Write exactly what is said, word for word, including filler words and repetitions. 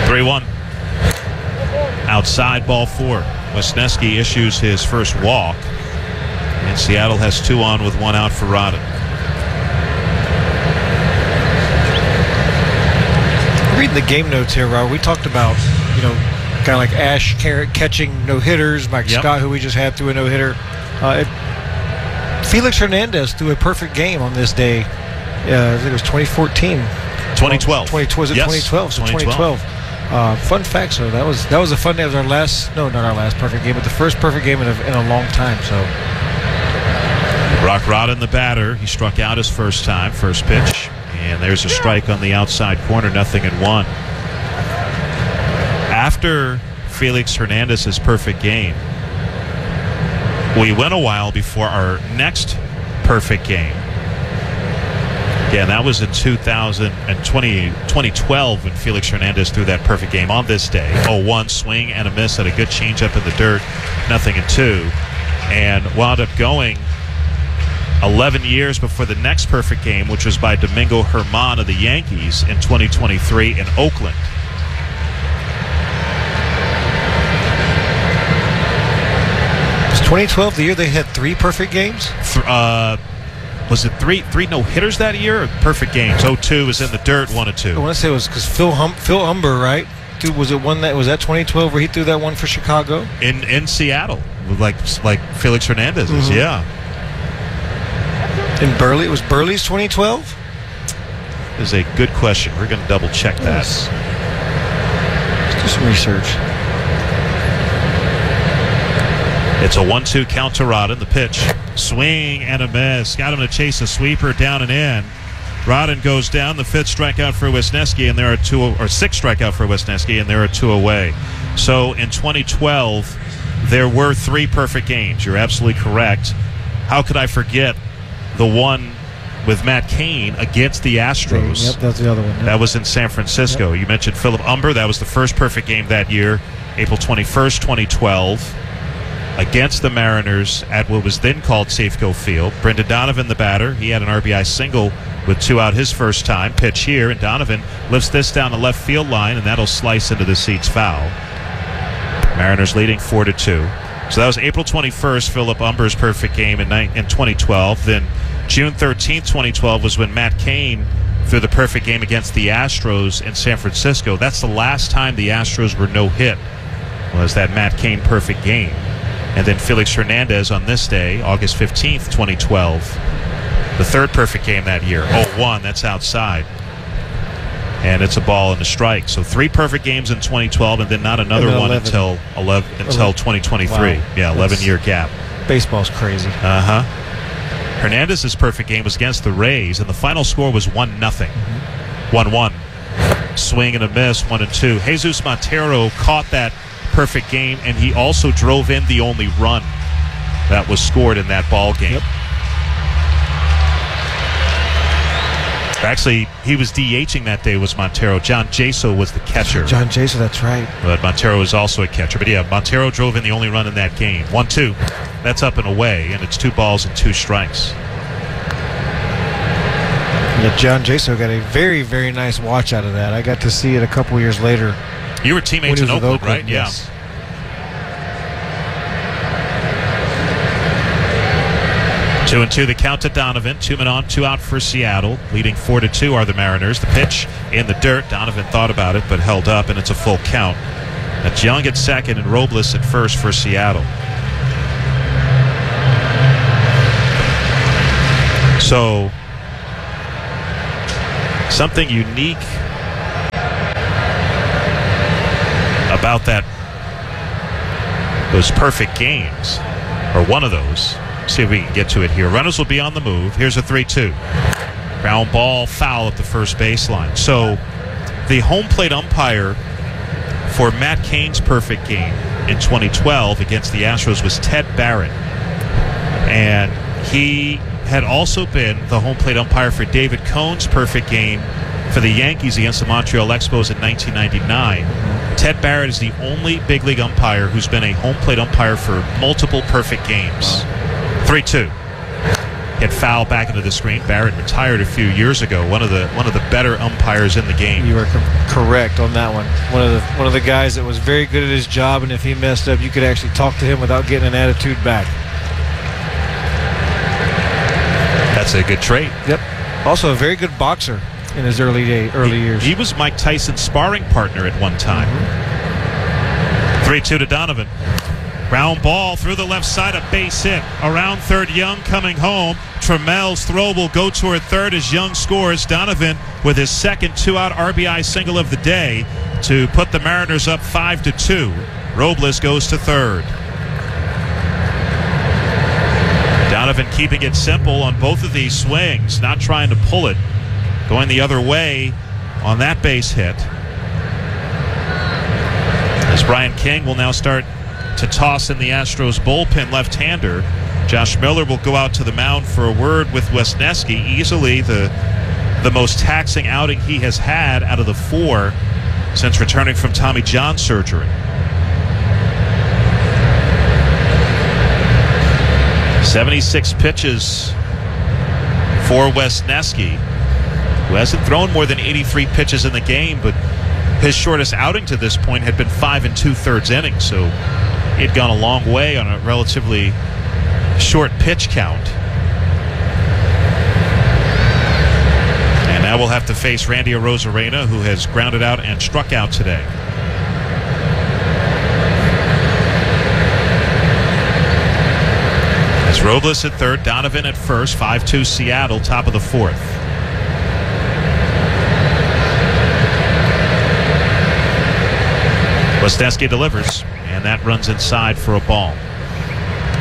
three one. Outside, ball four. Wisniewski issues his first walk, and Seattle has two on with one out for Rodden. Reading the game notes here, Robert, we talked about, you know, kind of like Ash catching no-hitters, Mike Yep. Scott, who we just had, threw a no-hitter. Uh, it, Felix Hernandez threw a perfect game on this day. Uh, I think it was twenty fourteen. twenty twelve. twenty, was it Yes. twenty twelve? So twenty twelve. twenty twelve. Uh, fun fact, so that was that was a fun day. It was our last, no, not our last perfect game, but the first perfect game in a, in a long time. So Brock Rodden, the batter, he struck out his first time, first pitch, and there's a strike on the outside corner, nothing in one. After Felix Hernandez's perfect game, we went a while before our next perfect game. Yeah, that was in two thousand twenty, twenty twelve when Felix Hernandez threw that perfect game on this day. oh one swing and a miss, had a good changeup in the dirt, nothing in two, and wound up going eleven years before the next perfect game, which was by Domingo Germán of the Yankees in twenty twenty-three in Oakland. was twenty twelve the year they had three perfect games? Th- uh, was it three three no hitters that year? Or perfect games. oh two was in the dirt, one and two. I want to say it was because Phil hum- Phil Humber, right? Dude, was it one that was that twenty twelve where he threw that one for Chicago? In in Seattle, like like Felix Hernandez is, Mhm. yeah. In Burley, it was Burley's twenty twelve. Is a good question. We're going to double check that. Yes. Let's do some research. It's a one two count to Rodden. The pitch, swing and a miss. Got him to chase a sweeper down and in. Rodden goes down. The fifth strikeout for Wisniewski, and there are two or six strikeout for Wisniewski, and there are two away. So in twenty twelve, there were three perfect games. You're absolutely correct. How could I forget the one with Matt Cain against the Astros? Yep, that's the other one. Yep. That was in San Francisco. Yep. You mentioned Philip Humber. That was the first perfect game that year, April twenty-first, twenty twelve, against the Mariners at what was then called Safeco Field. Brendan Donovan, the batter, he had an R B I single with two out his first time. Pitch here, and Donovan lifts this down the left field line, and that'll slice into the seats foul. Mariners leading four to two. So that was April twenty-first, Philip Humber's perfect game in, in twenty twelve. Then June thirteenth, twenty twelve was when Matt Cain threw the perfect game against the Astros in San Francisco. That's the last time the Astros were no-hit, was that Matt Cain perfect game. And then Felix Hernandez on this day, August fifteenth, twenty twelve, the third perfect game that year. oh one, that's outside. And it's a ball and a strike. So three perfect games in twenty twelve, and then not another And one eleven. until eleven, until twenty twenty-three. Wow. Yeah, eleven-year gap. Baseball's crazy. Uh-huh. Hernandez's perfect game was against the Rays, and the final score was one nothing. one one. Swing and a miss, one and two. Jesus Montero caught that perfect game, and he also drove in the only run that was scored in that ball game. Yep. Actually, he was DHing that day was Montero. John Jaso was the catcher. John Jason, that's right. But Montero was also a catcher. But yeah, Montero drove in the only run in that game. one two. That's up and away, and it's two balls and two strikes. Yeah, John Jaso got a very, very nice watch out of that. I got to see it a couple years later. You were when teammates he in was with Oakland, right? yes. Yeah. Two and two, the count to Donovan. Two men on, two out for Seattle. Leading four to two are the Mariners. The pitch in the dirt. Donovan thought about it, but held up, and it's a full count. That's Young at second and Robles at first for Seattle. So, something unique about that, those perfect games, or one of those. See if we can get to it here. Runners will be on the move. Here's a three two. Ground ball, foul at the first baseline. So the home plate umpire for Matt Cain's perfect game in twenty twelve against the Astros was Ted Barrett. And he had also been the home plate umpire for David Cohn's perfect game for the Yankees against the Montreal Expos in nineteen ninety-nine. Ted Barrett is the only big league umpire who's been a home plate umpire for multiple perfect games. three two. get fouled back into the screen. Barrett retired a few years ago. One of the one of the better umpires in the game. You are co- correct on that one. One of the one of the guys that was very good at his job, and if he messed up, you could actually talk to him without getting an attitude back. That's a good trait. Yep. Also a very good boxer in his early day, early he, years. He was Mike Tyson's sparring partner at one time. Mm-hmm. three two to Donovan. Ground ball through the left side, a base hit. Around third, Young coming home. Tramel's throw will go toward third as Young scores. Donovan with his second two-out R B I single of the day to put the Mariners up five to two. Robles goes to third. Donovan keeping it simple on both of these swings, not trying to pull it. Going the other way on that base hit. As Brian King will now start to toss in the Astros bullpen left-hander. Josh Miller will go out to the mound for a word with Wesneski. Easily the the most taxing outing he has had out of the four since returning from Tommy John surgery. seventy-six pitches for Wesneski, who hasn't thrown more than eighty-three pitches in the game, but his shortest outing to this point had been five and two-thirds innings, so he had gone a long way on a relatively short pitch count. And now we'll have to face Randy Arozarena, who has grounded out and struck out today. As Robles at third, Donovan at first, five two Seattle, top of the fourth. Wesneski delivers, and that runs inside for a ball.